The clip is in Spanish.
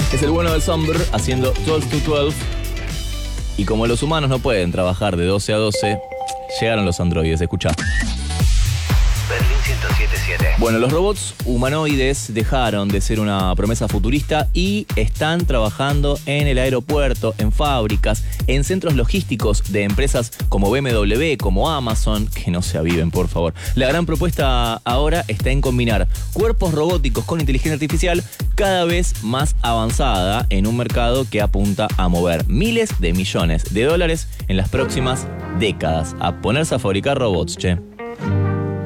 Es el bueno de Somber haciendo 12 to 12. Y como los humanos no pueden trabajar de 12 a 12, llegaron los androides. Escuchá. Berlín 107.7. Bueno, los robots humanoides dejaron de ser una promesa futurista y están trabajando en el aeropuerto, en fábricas, en centros logísticos de empresas como BMW, como Amazon, que no se aviven, por favor. La gran propuesta ahora está en combinar cuerpos robóticos con inteligencia artificial cada vez más avanzada en un mercado que apunta a mover miles de millones de dólares en las próximas décadas. A ponerse a fabricar robots, che.